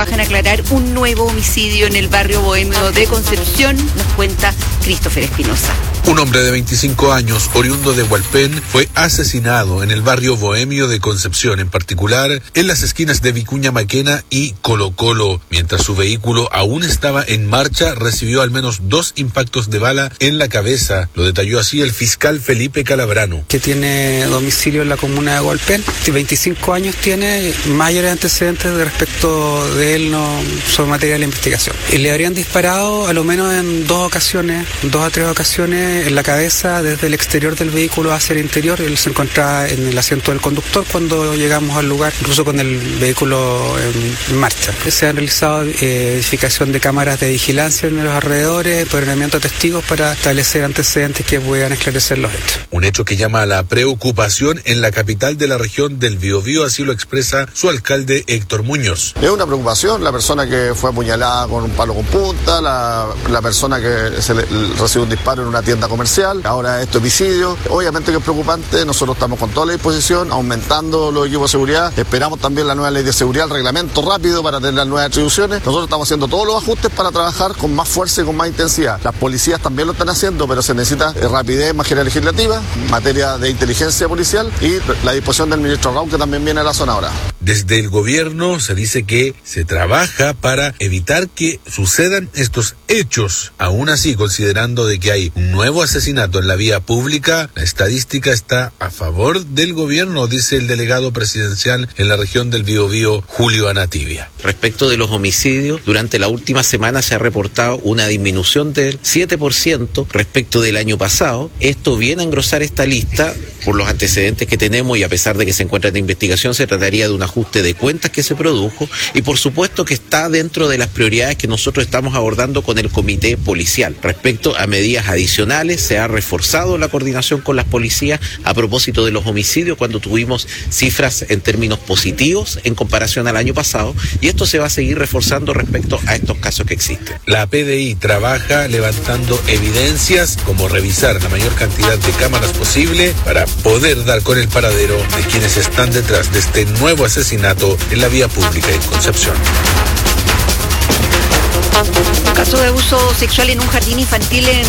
trabaja en aclarar un nuevo homicidio en el barrio bohemio de Concepción, nos cuenta Christopher Espinosa. Un hombre de 25 años, oriundo de Hualpén, fue asesinado en el barrio bohemio de Concepción, en particular en las esquinas de Vicuña Maquena y Colo Colo. Mientras su vehículo aún estaba en marcha, recibió al menos 2 impactos de bala en la cabeza. Lo detalló así el fiscal Felipe Calabrano. Que tiene domicilio en la comuna de Hualpén, 25 años tiene, mayores antecedentes de respecto de él no son materia de la investigación. Y le habrían disparado a lo menos en 2 a 3 ocasiones en la cabeza desde el exterior del vehículo hacia el interior. Él se encontraba en el asiento del conductor cuando llegamos al lugar, incluso con el vehículo en marcha. Se han realizado verificación de cámaras de vigilancia en los alrededores, empoderamiento de testigos para establecer antecedentes que puedan esclarecer los hechos. Un hecho que llama a la preocupación en la capital de la región del Biobío, así lo expresa su alcalde Héctor Muñoz. Es una preocupación la persona que fue apuñalada con un palo con punta, la persona que recibió un disparo en una tienda comercial, ahora este homicidio. Obviamente que es preocupante, nosotros estamos con toda la disposición, aumentando los equipos de seguridad, esperamos también la nueva ley de seguridad, el reglamento rápido para tener las nuevas atribuciones. Nosotros estamos haciendo todos los ajustes para trabajar con más fuerza y con más intensidad. Las policías también lo están haciendo, pero se necesita rapidez en materia legislativa, materia de inteligencia policial y la disposición del ministro Raúl, que también viene a la zona ahora. Desde el gobierno se dice que se trabaja para evitar que sucedan estos hechos. Aún así, considerando de que hay un nuevo asesinato en la vía pública, la estadística está a favor del gobierno, dice el delegado presidencial en la región del Biobío, Julio Anatibia. Respecto de los homicidios, durante la última semana se ha reportado una disminución del 7% respecto del año pasado. Esto viene a engrosar esta lista por los antecedentes que tenemos y a pesar de que se encuentra en investigación, se trataría de un ajuste de cuentas que se produjo y por supuesto que está dentro de las prioridades que nosotros estamos abordando con el comité policial. Respecto a medidas adicionales, se ha reforzado la coordinación con las policías a propósito de los homicidios cuando tuvimos cifras en términos positivos en comparación al año pasado y esto se va a seguir reforzando respecto a estos casos que existen. La PDI trabaja levantando evidencias como revisar la mayor cantidad de cámaras posible para poder dar con el paradero de quienes están detrás de este nuevo asesinato en la vía pública en Concepción. Un caso de abuso sexual en un jardín infantil en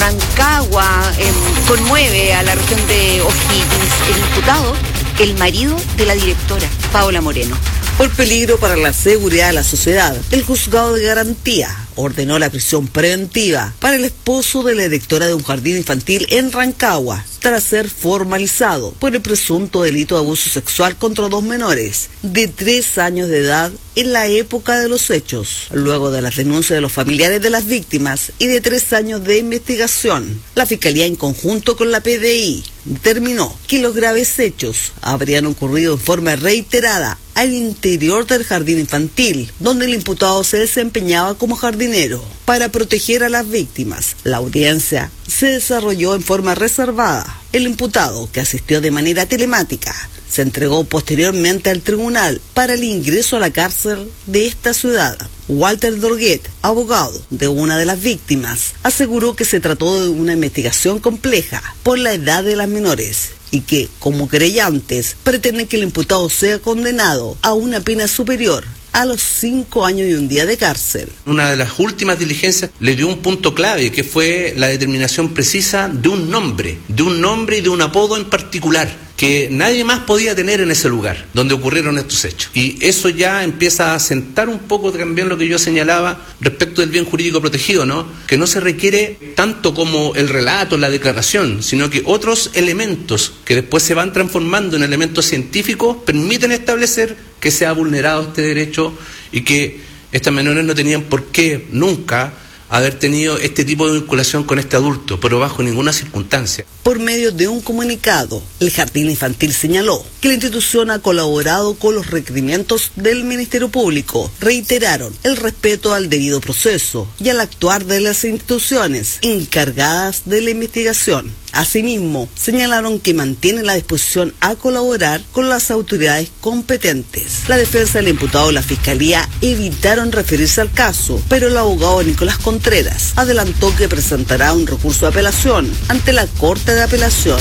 Rancagua conmueve a la región de O'Higgins. El imputado, el marido de la directora, Paola Moreno. Por peligro para la seguridad de la sociedad, el juzgado de garantía ordenó la prisión preventiva para el esposo de la directora de un jardín infantil en Rancagua, tras ser formalizado por el presunto delito de abuso sexual contra 2 menores de 3 años de edad en la época de los hechos. Luego de las denuncias de los familiares de las víctimas y de 3 años de investigación, la Fiscalía en conjunto con la PDI determinó que los graves hechos habrían ocurrido en forma reiterada al interior del jardín infantil, donde el imputado se desempeñaba como jardinero. Para proteger a las víctimas, la audiencia se desarrolló en forma reservada. El imputado, que asistió de manera telemática, se entregó posteriormente al tribunal para el ingreso a la cárcel de esta ciudad. Walter Dorguet, abogado de una de las víctimas, aseguró que se trató de una investigación compleja por la edad de las menores y que, como querellantes, pretenden que el imputado sea condenado a una pena superior a los 5 años y 1 día de cárcel. Una de las últimas diligencias le dio un punto clave, que fue la determinación precisa de un nombre y de un apodo en particular, que nadie más podía tener en ese lugar donde ocurrieron estos hechos. Y eso ya empieza a asentar un poco también lo que yo señalaba respecto del bien jurídico protegido, ¿no? Que no se requiere tanto como el relato, la declaración, sino que otros elementos que después se van transformando en elementos científicos permiten establecer que se ha vulnerado este derecho y que estas menores no tenían por qué nunca haber tenido este tipo de vinculación con este adulto, pero bajo ninguna circunstancia. Por medio de un comunicado, el Jardín Infantil señaló que la institución ha colaborado con los requerimientos del Ministerio Público, reiteraron el respeto al debido proceso y al actuar de las instituciones encargadas de la investigación. Asimismo, señalaron que mantienen la disposición a colaborar con las autoridades competentes. La defensa del imputado y la Fiscalía evitaron referirse al caso, pero el abogado Nicolás Contreras adelantó que presentará un recurso de apelación ante la Corte de Apelación.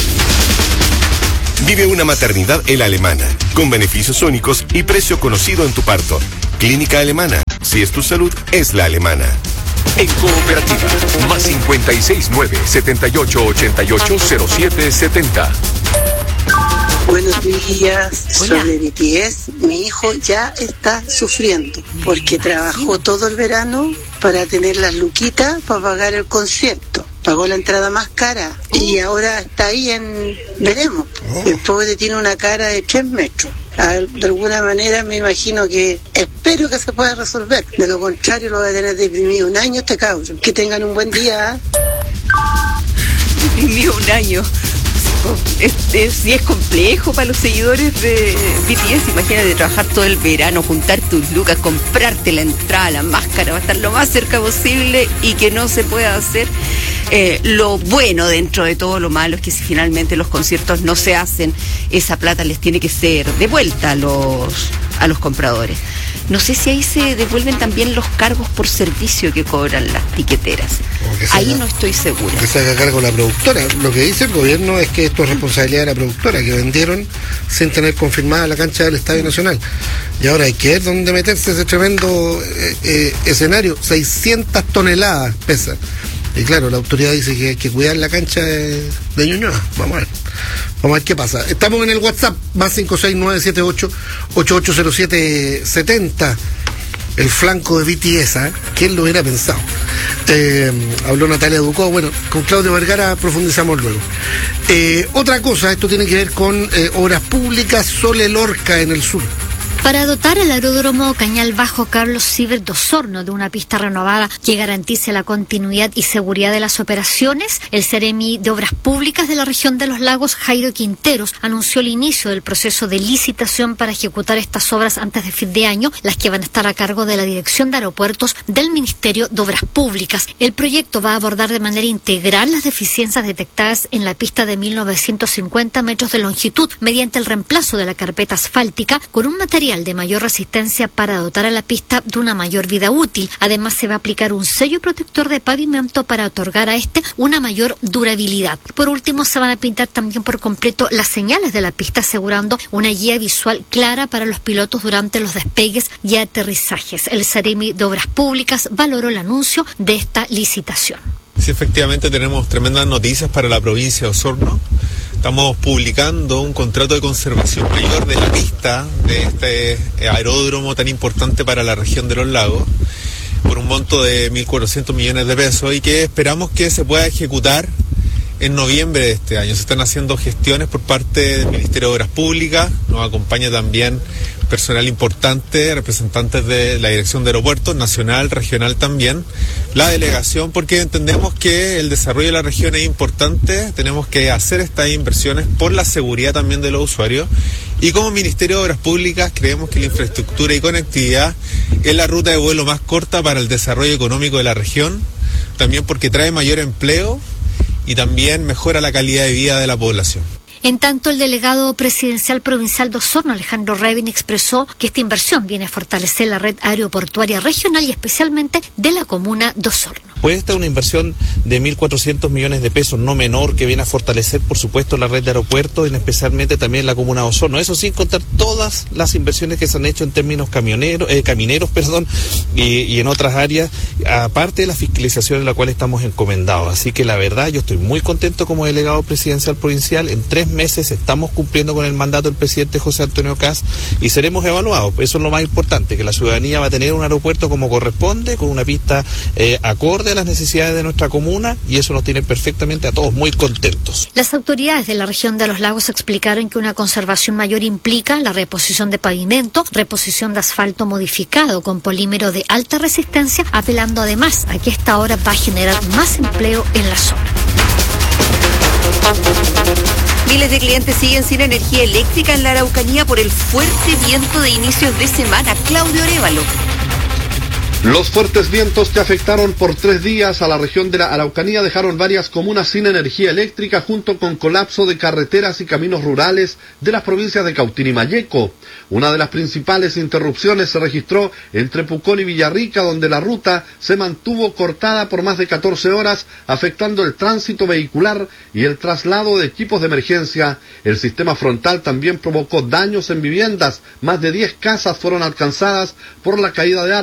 Vive una maternidad El Alemana, con beneficios únicos y precio conocido en tu parto. Clínica Alemana, Si es tu salud, es la alemana. En Cooperativa, más 569-7888-0770. Buenos días. Hola. Sobre BTS, mi hijo ya está sufriendo porque trabajó todo el verano para tener las luquitas para pagar el concierto. Pagó la entrada más cara y ahora está ahí en veremos. El pobre tiene una cara de 3 metros. De alguna manera me imagino que espero que se pueda resolver. De lo contrario lo va a tener deprimido un año este cabrón. Que tengan un buen día. Deprimido un año. Sí, es complejo para los seguidores de BTS. Imagínate trabajar todo el verano, juntar tus lucas, comprarte la entrada, la máscara, va a estar lo más cerca posible y que no se pueda hacer. Lo bueno dentro de todo lo malo es que si finalmente los conciertos no se hacen, esa plata les tiene que ser devuelta a los compradores. No sé si ahí se devuelven también los cargos por servicio que cobran las tiqueteras. Ahí no estoy segura. Que se haga cargo la productora. Lo que dice el gobierno es que esto es responsabilidad de la productora, que vendieron sin tener confirmada la cancha del Estadio Nacional. Y ahora hay que ver dónde meterse ese tremendo escenario. 600 toneladas pesa. Y claro, la autoridad dice que hay que cuidar la cancha de Ñuñoa. Vamos a ver qué pasa. Estamos en el WhatsApp, más 56978880770. El flanco de BTS, ¿eh? ¿Quién lo hubiera pensado? Habló Natalia Ducó. Bueno, con Claudio Vergara profundizamos luego. Otra cosa, esto tiene que ver con obras públicas. Sole Lorca en el sur. Para dotar al aeródromo Cañal Bajo Carlos Siebert de Osorno de una pista renovada que garantice la continuidad y seguridad de las operaciones, el Ceremi de Obras Públicas de la región de los Lagos, Jairo Quinteros, anunció el inicio del proceso de licitación para ejecutar estas obras antes de fin de año, las que van a estar a cargo de la Dirección de Aeropuertos del Ministerio de Obras Públicas. El proyecto va a abordar de manera integral las deficiencias detectadas en la pista de 1950 metros de longitud mediante el reemplazo de la carpeta asfáltica con un material de mayor resistencia para dotar a la pista de una mayor vida útil. Además, se va a aplicar un sello protector de pavimento para otorgar a este una mayor durabilidad. Por último, se van a pintar también por completo las señales de la pista, asegurando una guía visual clara para los pilotos durante los despegues y aterrizajes. El Ceremi de Obras Públicas valoró el anuncio de esta licitación. Sí, efectivamente tenemos tremendas noticias para la provincia de Osorno. Estamos publicando un contrato de conservación mayor de la pista de este aeródromo tan importante para la región de los lagos por un monto de 1.400 millones de pesos y que esperamos que se pueda ejecutar en noviembre de este año. Se están haciendo gestiones por parte del Ministerio de Obras Públicas, nos acompaña también personal importante, representantes de la Dirección de Aeropuertos, nacional, regional también, la delegación, porque entendemos que el desarrollo de la región es importante, tenemos que hacer estas inversiones por la seguridad también de los usuarios y como Ministerio de Obras Públicas creemos que la infraestructura y conectividad es la ruta de vuelo más corta para el desarrollo económico de la región, también porque trae mayor empleo y también mejora la calidad de vida de la población. En tanto, el delegado presidencial provincial de Osorno, Alejandro Revin, expresó que esta inversión viene a fortalecer la red aeroportuaria regional y especialmente de la comuna de Osorno. Pues esta es una inversión de 1.400 millones de pesos, no menor, que viene a fortalecer, por supuesto, la red de aeropuertos y especialmente también la comuna de Osorno. Eso sin contar todas las inversiones que se han hecho en términos camineros, y en otras áreas, aparte de la fiscalización en la cual estamos encomendados. Así que la verdad, yo estoy muy contento como delegado presidencial provincial. En 3 meses estamos cumpliendo con el mandato del presidente José Antonio Kast y seremos evaluados. Eso es lo más importante, que la ciudadanía va a tener un aeropuerto como corresponde, con una pista acorde a las necesidades de nuestra comuna y eso nos tiene perfectamente a todos muy contentos. Las autoridades de la región de los lagos explicaron que una conservación mayor implica la reposición de pavimento, reposición de asfalto modificado con polímero de alta resistencia, apelando además a que esta obra va a generar más empleo en la zona. Miles de clientes siguen sin energía eléctrica en la Araucanía por el fuerte viento de inicios de semana. Claudio Arévalo. Los fuertes vientos que afectaron por 3 días a la región de la Araucanía dejaron varias comunas sin energía eléctrica junto con colapso de carreteras y caminos rurales de las provincias de Cautín y Malleco. Una de las principales interrupciones se registró entre Pucón y Villarrica, donde la ruta se mantuvo cortada por más de 14 horas, afectando el tránsito vehicular y el traslado de equipos de emergencia. El sistema frontal también provocó daños en viviendas. Más de 10 casas fueron alcanzadas por la caída de árboles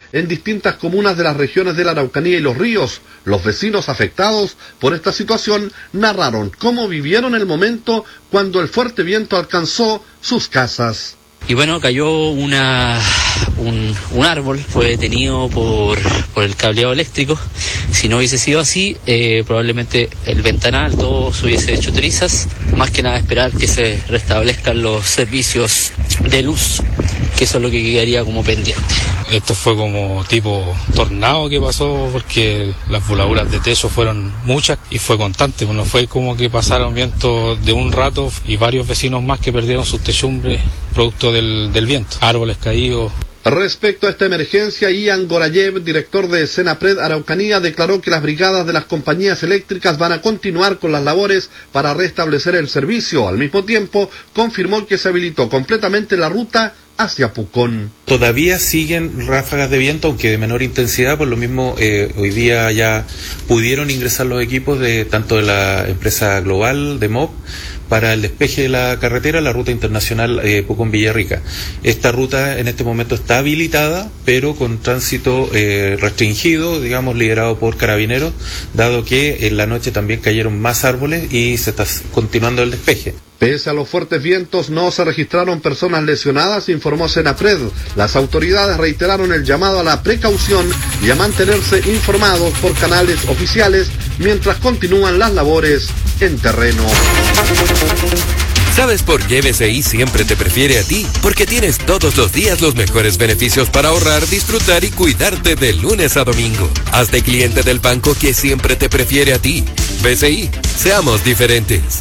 en distintas comunas de las regiones de la Araucanía y Los Ríos. Los vecinos afectados por esta situación narraron cómo vivieron el momento cuando el fuerte viento alcanzó sus casas. Y bueno, cayó un árbol, fue detenido por el cableado eléctrico. Si no hubiese sido así, probablemente el ventanal, todo se hubiese hecho trizas. Más que nada esperar que se restablezcan los servicios de luz, que eso es lo que quedaría como pendiente. Esto fue como tipo tornado que pasó, porque las voladuras de techo fueron muchas y fue constante. Bueno, fue como que pasaron vientos de un rato y varios vecinos más que perdieron sus techumbres producto del viento, árboles caídos. Respecto a esta emergencia, Ian Gorayev, director de Senapred Araucanía, declaró que las brigadas de las compañías eléctricas van a continuar con las labores para restablecer el servicio. Al mismo tiempo, confirmó que se habilitó completamente la ruta hacia Pucón. Todavía siguen ráfagas de viento, aunque de menor intensidad. Por lo mismo, hoy día ya pudieron ingresar los equipos tanto de la empresa global de MOB para el despeje de la carretera, la ruta internacional Pucón-Villarrica. Esta ruta en este momento está habilitada, pero con tránsito restringido, digamos, liderado por carabineros, dado que en la noche también cayeron más árboles y se está continuando el despeje. Pese a los fuertes vientos, no se registraron personas lesionadas, informó Senapred. Las autoridades reiteraron el llamado a la precaución y a mantenerse informados por canales oficiales mientras continúan las labores en terreno. ¿Sabes por qué BCI siempre te prefiere a ti? Porque tienes todos los días los mejores beneficios para ahorrar, disfrutar y cuidarte de lunes a domingo. Hazte cliente del banco que siempre te prefiere a ti. BCI, seamos diferentes.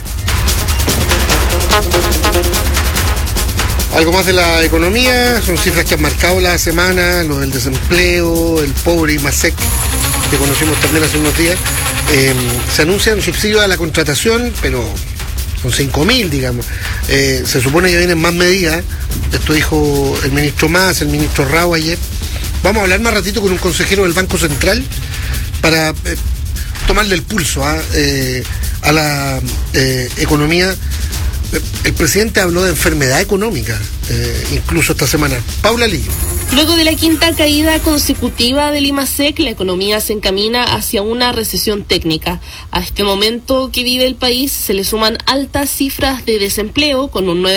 Algo más de la economía, son cifras que han marcado la semana, lo del desempleo, el pobre IMASEC, que conocimos también hace unos días. Se anuncian subsidios a la contratación, pero son 5.000, digamos. Se supone que vienen más medidas, esto dijo el ministro Mas, el ministro Rao ayer. Vamos a hablar más ratito con un consejero del Banco Central para tomarle el pulso a la economía. El presidente habló de enfermedad económica, incluso esta semana. Paula Lillo. Luego de la quinta caída consecutiva del IMASEC, la economía se encamina hacia una recesión técnica. A este momento que vive el país se le suman altas cifras de desempleo, con un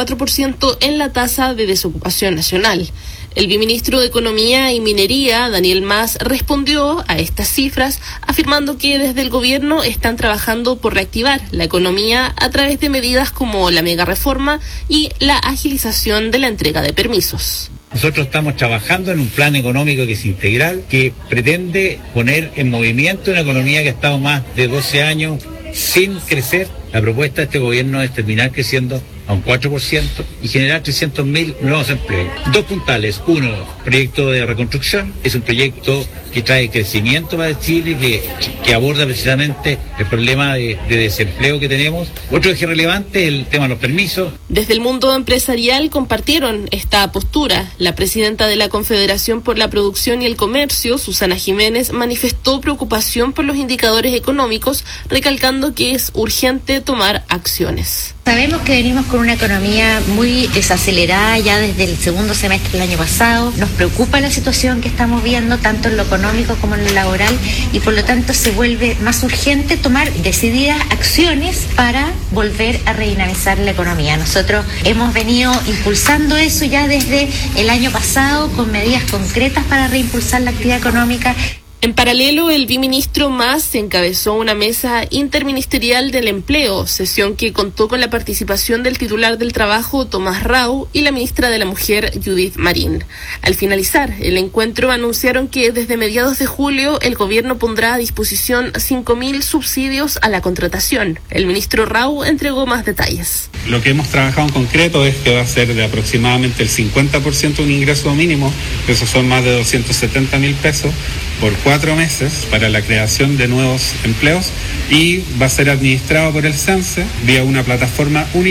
9,4% en la tasa de desocupación nacional. El viceministro de Economía y Minería, Daniel Mas, respondió a estas cifras afirmando que desde el gobierno están trabajando por reactivar la economía a través de medidas como la mega reforma y la agilización de la entrega de permisos. Nosotros estamos trabajando en un plan económico que es integral, que pretende poner en movimiento una economía que ha estado más de 12 años sin crecer. La propuesta de este gobierno es terminar creciendo a un 4% y generar 300.000 nuevos empleos. Dos puntales. Uno, proyecto de reconstrucción. Es un proyecto que trae crecimiento para Chile, que aborda precisamente el problema de desempleo que tenemos. Otro eje relevante es el tema de los permisos. Desde el mundo empresarial compartieron esta postura. La presidenta de la Confederación por la Producción y el Comercio, Susana Jiménez, manifestó preocupación por los indicadores económicos, recalcando que es urgente tomar acciones. Sabemos que venimos con una economía muy desacelerada ya desde el segundo semestre del año pasado. Nos preocupa la situación que estamos viendo tanto en lo económico como en lo laboral y por lo tanto se vuelve más urgente tomar decididas acciones para volver a redinamizar la economía. Nosotros hemos venido impulsando eso ya desde el año pasado con medidas concretas para reimpulsar la actividad económica. En paralelo, el viceministro Mas encabezó una mesa interministerial del empleo, sesión que contó con la participación del titular del Trabajo, Tomás Rao, y la ministra de la Mujer, Judith Marín. Al finalizar el encuentro, anunciaron que desde mediados de julio el gobierno pondrá a disposición 5.000 subsidios a la contratación. El ministro Rao entregó más detalles. Lo que hemos trabajado en concreto es que va a ser de aproximadamente el 50% un ingreso mínimo, que esos son más de 270.000 pesos, por 4 meses para la creación de nuevos empleos y va a ser administrado por el CENSE vía una plataforma única.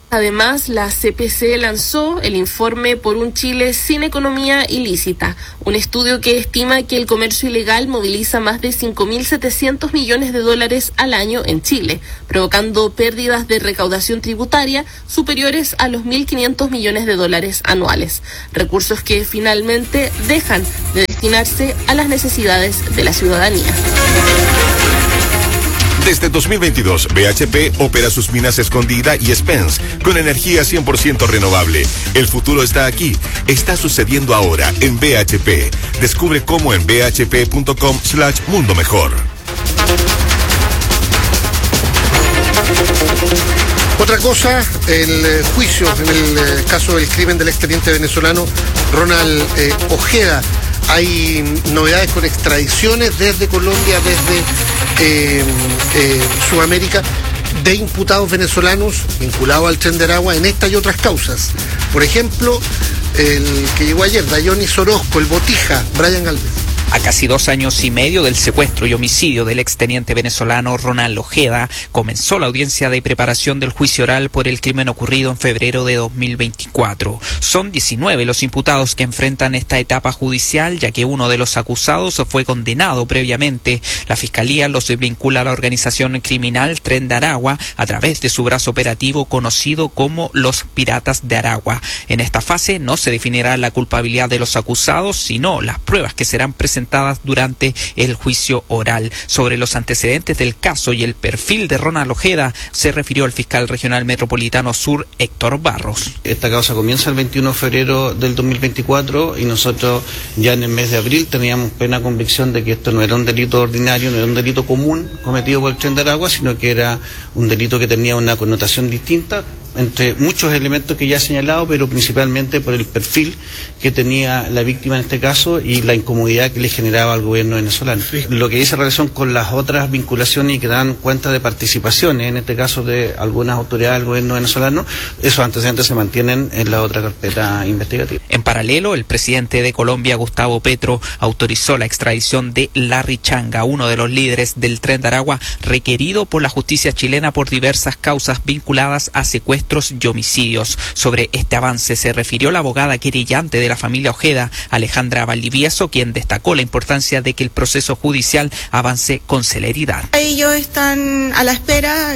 Además, la CPC lanzó el informe Por un Chile sin economía ilícita, un estudio que estima que el comercio ilegal moviliza más de 5.700 millones de dólares al año en Chile, provocando pérdidas de recaudación tributaria superiores a los 1.500 millones de dólares anuales, recursos que finalmente dejan de destinarse a las necesidades de la ciudadanía. Desde 2022, BHP opera sus minas Escondida y Spence con energía 100% renovable. El futuro está aquí. Está sucediendo ahora en BHP. Descubre cómo en bhp.com/mundo mejor. Otra cosa, el juicio en el caso del crimen del exteniente venezolano Ronald Ojeda. Hay novedades con extradiciones desde Colombia, desde Sudamérica, de imputados venezolanos vinculados al Tren de Aragua en esta y otras causas. Por ejemplo, el que llegó ayer, Dayonis Orozco, el Botija, Brian Galvez. A casi 2 años y medio del secuestro y homicidio del exteniente venezolano Ronald Ojeda, comenzó la audiencia de preparación del juicio oral por el crimen ocurrido en febrero de 2024. Son 19 los imputados que enfrentan esta etapa judicial, ya que uno de los acusados fue condenado previamente. La Fiscalía los vincula a la organización criminal Tren de Aragua a través de su brazo operativo conocido como los Piratas de Aragua. En esta fase no se definirá la culpabilidad de los acusados, sino las pruebas que serán presentadas durante el juicio oral. Sobre los antecedentes del caso y el perfil de Ronald Ojeda se refirió el fiscal regional metropolitano sur, Héctor Barros. Esta causa comienza el 21 de febrero del 2024 y nosotros ya en el mes de abril teníamos plena convicción de que esto no era un delito ordinario, no era un delito común cometido por el Tren de Aragua, sino que era un delito que tenía una connotación distinta, entre muchos elementos que ya he señalado, pero principalmente por el perfil que tenía la víctima en este caso y la incomodidad que le generaba al gobierno venezolano. Lo que dice relación con las otras vinculaciones y que dan cuenta de participaciones, en este caso de algunas autoridades del gobierno venezolano, esos antecedentes se mantienen en la otra carpeta investigativa. En paralelo, el presidente de Colombia, Gustavo Petro, autorizó la extradición de Larry Changa, uno de los líderes del Tren de Aragua, requerido por la justicia chilena por diversas causas vinculadas a secuestros y homicidios. Sobre este avance se refirió la abogada querellante de la familia Ojeda, Alejandra Valdivieso, quien destacó la importancia de que el proceso judicial avance con celeridad. Ellos están a la espera,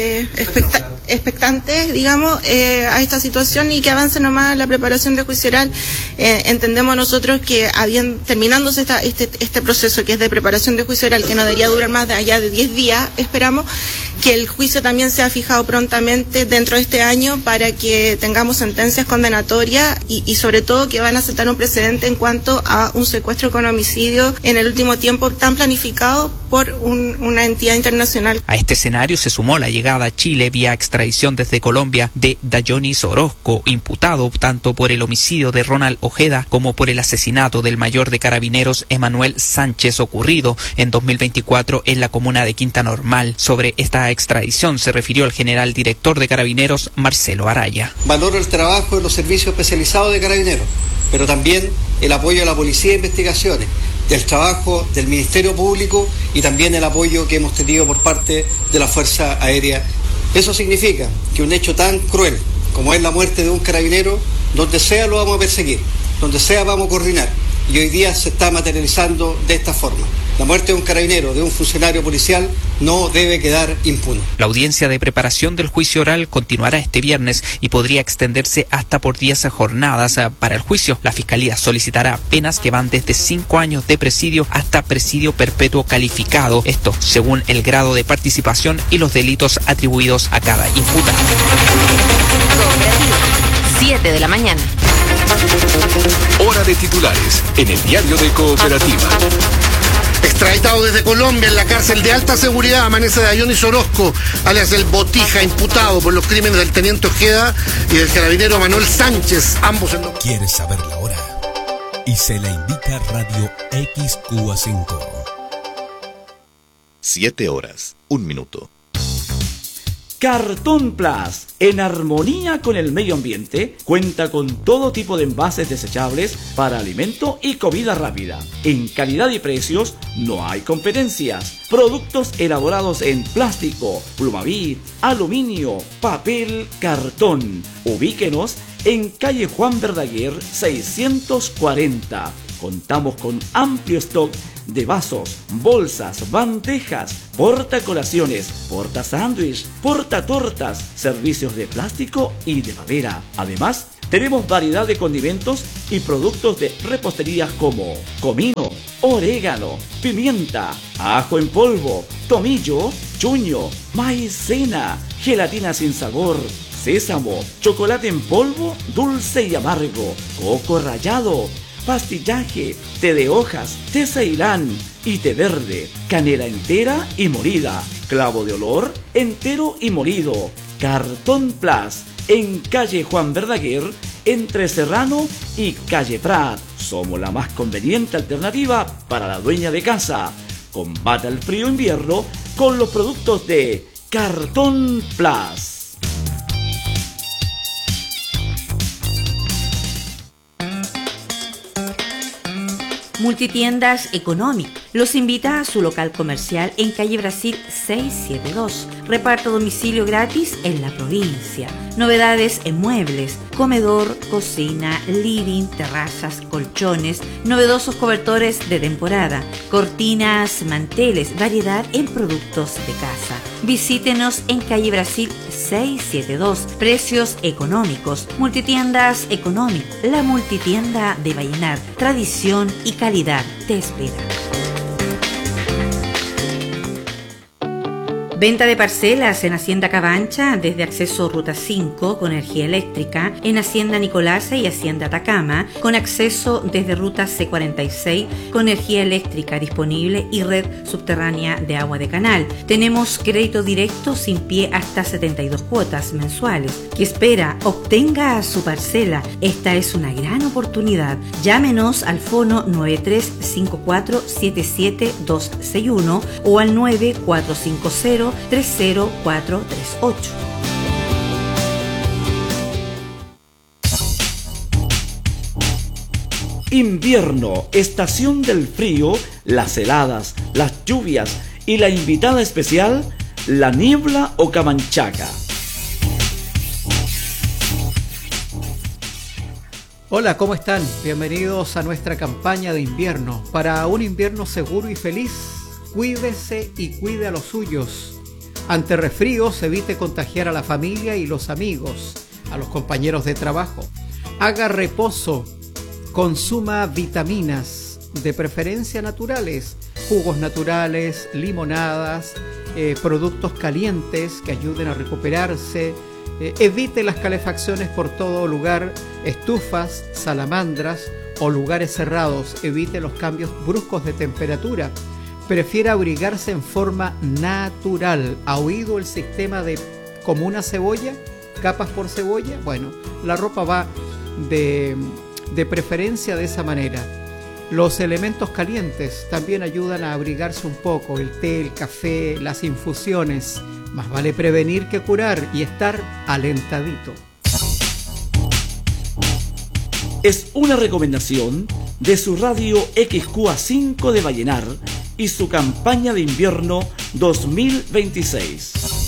expectantes, digamos, a esta situación y que avance nomás la preparación de juicio oral. Entendemos nosotros que terminándose este proceso que es de preparación de juicio oral, que no debería durar más de allá de 10 días, esperamos que el juicio también sea fijado prontamente dentro de este año para que tengamos sentencias condenatorias y sobre todo que van a sentar un precedente en cuanto a un secuestro con homicidio en el último tiempo tan planificado por una entidad internacional. A este escenario se sumó la llegada a Chile vía extradición desde Colombia de Dayonis Orozco, imputado tanto por el homicidio de Ronald Ojeda como por el asesinato del mayor de carabineros Emanuel Sánchez ocurrido en 2024 en la comuna de Quinta Normal. Sobre esta extradición se refirió el general director de Carabineros, Marcelo Araya. Valoro el trabajo de los servicios especializados de Carabineros, pero también el apoyo a la Policía de Investigaciones, del trabajo del Ministerio Público y también el apoyo que hemos tenido por parte de la Fuerza Aérea. Eso significa que un hecho tan cruel como es la muerte de un carabinero, donde sea lo vamos a perseguir, donde sea vamos a coordinar. Y hoy día se está materializando de esta forma. La muerte de un carabinero, de un funcionario policial, no debe quedar impune. La audiencia de preparación del juicio oral continuará este viernes y podría extenderse hasta por 10 jornadas. Para el juicio, la Fiscalía solicitará penas que van desde 5 años de presidio hasta presidio perpetuo calificado. Esto según el grado de participación y los delitos atribuidos a cada imputado. 7 de la mañana. Hora de titulares en el diario de Cooperativa. Extraditado desde Colombia en la cárcel de alta seguridad amanece Dayonis Orozco, alias el Botija, imputado por los crímenes del teniente Ojeda y del carabinero Manuel Sánchez, ambos en... ¿Quieres saber la hora? Y se la indica Radio XQA5. 7 horas, 1 minuto. Cartón Plus, en armonía con el medio ambiente, cuenta con todo tipo de envases desechables para alimento y comida rápida. En calidad y precios no hay competencias. Productos elaborados en plástico, plumavit, aluminio, papel, cartón. Ubíquenos en calle Juan Verdaguer 640. Contamos con amplio stock de vasos, bolsas, bandejas, portacolaciones, portasándwich, portatortas, servicios de plástico y de madera. Además, tenemos variedad de condimentos y productos de repostería como comino, orégano, pimienta, ajo en polvo, tomillo, chuño, maicena, gelatina sin sabor, sésamo, chocolate en polvo, dulce y amargo, coco rallado, pastillaje, té de hojas, té ceilán y té verde, canela entera y molida, clavo de olor entero y molido. Cartón Plus, en calle Juan Verdaguer, entre Serrano y calle Prat. Somos la más conveniente alternativa para la dueña de casa. Combate el frío invierno con los productos de Cartón Plus. Multitiendas Economic los invita a su local comercial en calle Brasil 672. Reparto a domicilio gratis en la provincia. Novedades en muebles, comedor, cocina, living, terrazas, colchones, novedosos cobertores de temporada, cortinas, manteles, variedad en productos de casa. Visítenos en calle Brasil 672. Precios económicos. Multitiendas Economic, la multitienda de Vallenar. Tradición y calidad te espera. Venta de parcelas en Hacienda Cabancha desde acceso Ruta 5 con energía eléctrica, en Hacienda Nicolasa y Hacienda Atacama con acceso desde Ruta C46 con energía eléctrica disponible y red subterránea de agua de canal. Tenemos crédito directo sin pie hasta 72 cuotas mensuales. ¿Qué espera? Obtenga su parcela. Esta es una gran oportunidad. Llámenos al fono 9354-77261 o al 9450-30438. Invierno, estación del frío, las heladas, las lluvias y la invitada especial, la niebla o camanchaca. Hola, ¿cómo están? Bienvenidos a nuestra campaña de invierno. Para un invierno seguro y feliz, cuídese y cuide a los suyos. Ante resfríos, evite contagiar a la familia y los amigos, a los compañeros de trabajo. Haga reposo, consuma vitaminas, de preferencia naturales, jugos naturales, limonadas, productos calientes que ayuden a recuperarse. Evite las calefacciones por todo lugar, estufas, salamandras o lugares cerrados. Evite los cambios bruscos de temperatura. Prefiera abrigarse en forma natural. ¿Ha oído el sistema de como una cebolla? ¿Capas por cebolla? Bueno, la ropa va de preferencia de esa manera. Los elementos calientes también ayudan a abrigarse un poco. El té, el café, las infusiones. Más vale prevenir que curar y estar alentadito. Es una recomendación de su radio XQA5 de Vallenar y su campaña de invierno 2026.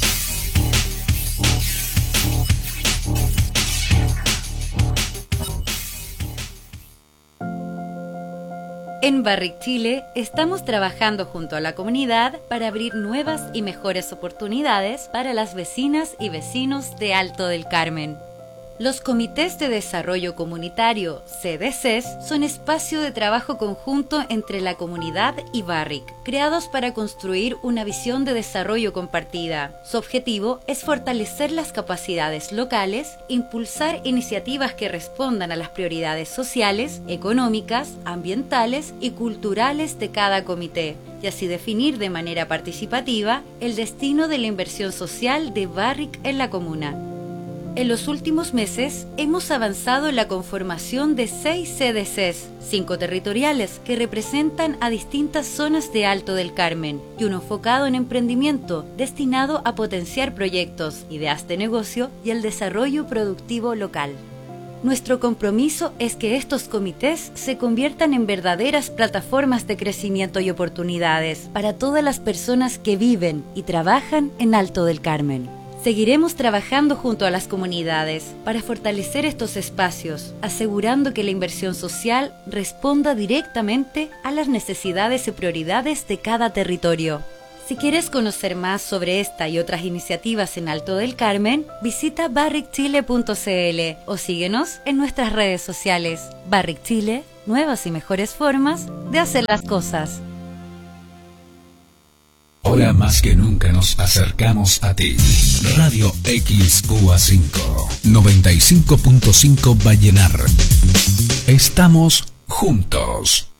En Barrick Chile estamos trabajando junto a la comunidad para abrir nuevas y mejores oportunidades para las vecinas y vecinos de Alto del Carmen. Los comités de desarrollo comunitario, CDCs, son espacio de trabajo conjunto entre la comunidad y Barrick, creados para construir una visión de desarrollo compartida. Su objetivo es fortalecer las capacidades locales, impulsar iniciativas que respondan a las prioridades sociales, económicas, ambientales y culturales de cada comité, y así definir de manera participativa el destino de la inversión social de Barrick en la comuna. En los últimos meses hemos avanzado en la conformación de 6 CDCs, 5 territoriales que representan a distintas zonas de Alto del Carmen y uno enfocado en emprendimiento destinado a potenciar proyectos, ideas de negocio y el desarrollo productivo local. Nuestro compromiso es que estos comités se conviertan en verdaderas plataformas de crecimiento y oportunidades para todas las personas que viven y trabajan en Alto del Carmen. Seguiremos trabajando junto a las comunidades para fortalecer estos espacios, asegurando que la inversión social responda directamente a las necesidades y prioridades de cada territorio. Si quieres conocer más sobre esta y otras iniciativas en Alto del Carmen, visita barricchile.cl o síguenos en nuestras redes sociales. Barrick Chile, nuevas y mejores formas de hacer las cosas. Ahora más que nunca nos acercamos a ti. Radio XQA5 95.5 Vallenar. Estamos juntos.